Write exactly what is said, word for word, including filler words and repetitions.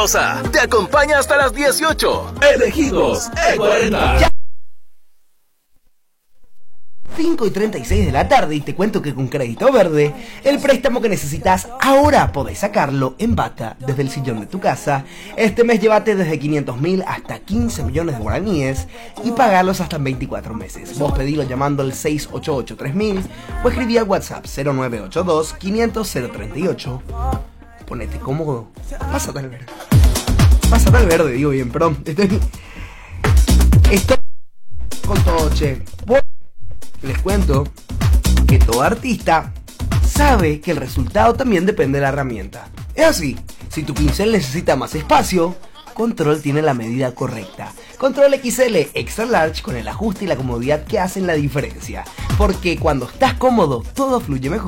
Mendoza. Te acompaña hasta las dieciocho. Elegidos E cuarenta. cinco y treinta y seis de la tarde y te cuento que con Crédito Verde, el préstamo que necesitas ahora podés sacarlo en Bata desde el sillón de tu casa. Este mes llévate desde quinientos mil hasta quince millones de guaraníes y pagarlos hasta en veinticuatro meses. Vos pedilo llamando al seis ocho ocho tres mil o escribí al WhatsApp cero nueve ocho dos quinientos cero treinta y ocho. Ponete cómodo, pásate al verde. Pásate al verde, digo bien, perdón. Estoy, estoy con todo, che. Les cuento que todo artista sabe que el resultado también depende de la herramienta. Es así, si tu pincel necesita más espacio, Control tiene la medida correcta. Control X L Extra Large con el ajuste y la comodidad que hacen la diferencia. Porque cuando estás cómodo, todo fluye mejor.